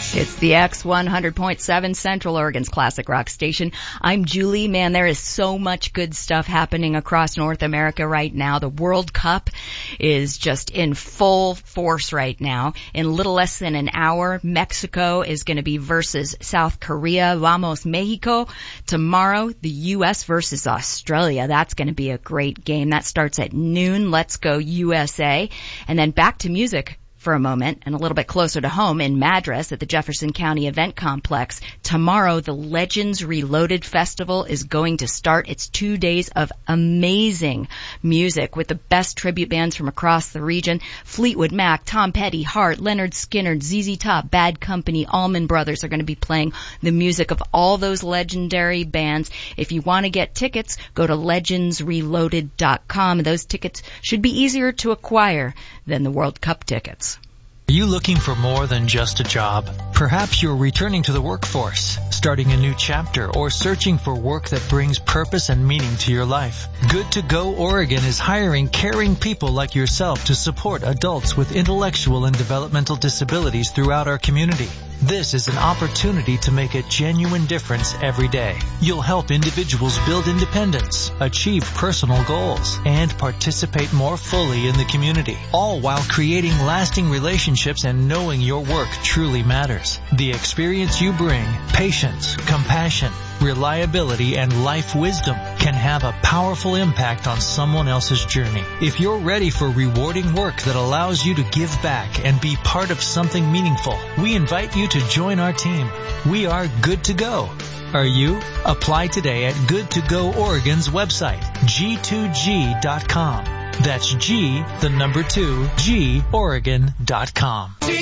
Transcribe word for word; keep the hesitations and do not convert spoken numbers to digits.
It's the X one hundred point seven Central Oregon's classic rock station. I'm Julie. Man, there is so much good stuff happening across North America right now. The World Cup is just in full force right now. In little less than an hour, Mexico is going to be versus South Korea. Vamos Mexico. Tomorrow, the U S versus Australia. That's going to be a great game. That starts at noon. Let's go U S A. And then back to music for a moment, and a little bit closer to home in Madras at the Jefferson County Event Complex. Tomorrow, the Legends Reloaded Festival is going to start. It's two days of amazing music with the best tribute bands from across the region. Fleetwood Mac, Tom Petty, Heart, Leonard Skinner, Z Z Top, Bad Company, Allman Brothers are going to be playing the music of all those legendary bands. If you want to get tickets, go to legends reloaded dot com. Those tickets should be easier to acquire than the World Cup tickets. Are you looking for more than just a job? Perhaps you're returning to the workforce, starting a new chapter, or searching for work that brings purpose and meaning to your life. Good to Go Oregon is hiring caring people like yourself to support adults with intellectual and developmental disabilities throughout our community. This is an opportunity to make a genuine difference every day. You'll help individuals build independence, achieve personal goals, and participate more fully in the community, all while creating lasting relationships and knowing your work truly matters. The experience you bring, patience, compassion, reliability, and life wisdom can have a powerful impact on someone else's journey. If you're ready for rewarding work that allows you to give back and be part of something meaningful, we invite you to join our team. We are Good to Go. Are you? Apply today at Good to Go Oregon's website, G two G dot com. That's G, the number two, G, Oregon dot com.